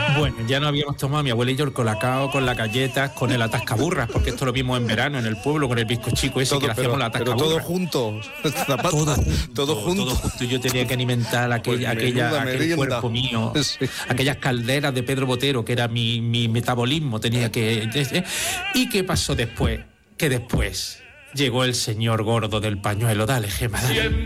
Bueno, ya no habíamos tomado mi abuela y yo el colacao con las galletas, con el atascaburras, porque esto lo vimos en verano en el pueblo con el bizcochico ese, Todo, que le hacíamos la pero atascaburra. todo junto. Zapata, Todo junto. Yo tenía que alimentar Pues aquel merienda. cuerpo mío, Sí. aquellas calderas de Pedro Botero, que era mi metabolismo, tenía que... ¿Y qué pasó después? Que después llegó el señor gordo del pañuelo. Dale, Gema, dale.